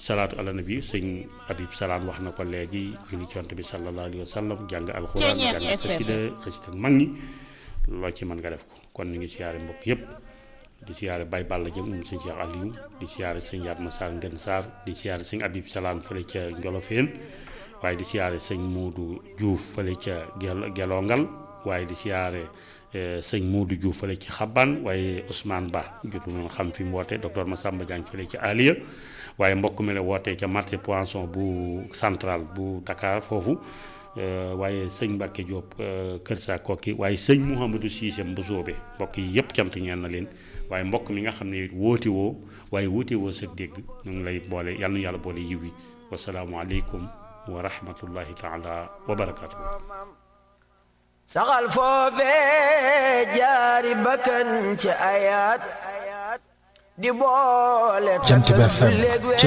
salaatu ala nabi sëñ Habib Salaan wax na ko léegi julli ci Yonent bi sallallahu alayhi wa sallam jàng alxuraan jàng xasida mag ñi loo ci mën nga def ko kon ñu ngi siyaare mbokk yëpp di siyaare Baye Balla Jëm moom sëñ Cheikh Aliou di siyaare sëñ Yatma Sarr Ngën Sarr di siyaare sëñ Habib Salaan fële ca Njolofeen waaye di siyaare sëñ Modou Diouf fële ca Gelongal waaye di siyaare sëñ Modou Diouf fële ci Xaban waaye Ousmane Ba jotu noonu xam fi mu woote docteur Massamba Diagne fële ci Aliya waaye mbokk mi la wootee ca marché poisson bu central bu Dakar foofu waaye sëñ Mbacke Diop Kër Sa Kokki waaye sëñ Mouhamadou Cissé Mbusoobe mbokk yi yëpp cant ñeen na leen waaye mbokk mi nga xam ne woote woo waaye woote woo sa dégg ñu ngi lay boole yal na yàlla boole yiw yi wasalaamualeykum wa rahmatullahi taala wa barakaatu. saxal foofee jaari bakkan ci ayaat di boole Jant bi FM